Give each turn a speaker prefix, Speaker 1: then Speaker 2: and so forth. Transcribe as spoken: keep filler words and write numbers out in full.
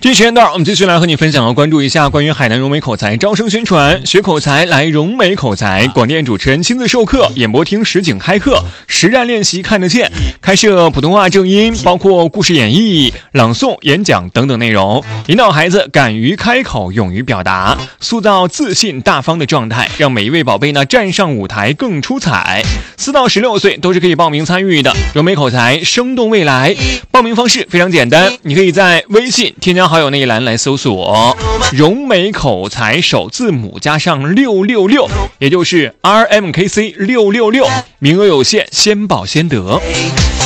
Speaker 1: 第一时间段，我们继续来和你分享和关注一下关于海南融美口才招生宣传。学口才来融美口才，广电主持人亲自授课，演播厅实景开课，实战练习看得见，开设普通话正音，包括故事演绎、朗诵、演讲等等内容，引导孩子敢于开口，勇于表达，塑造自信大方的状态，让每一位宝贝呢站上舞台更出彩。四到十六岁都是可以报名参与的，融美口才生动未来。报名方式非常简单，你可以在微信添加好友那一栏来搜索融美口才首字母加上六六六，也就是 R M K C 六六六，名额有限，先报先得。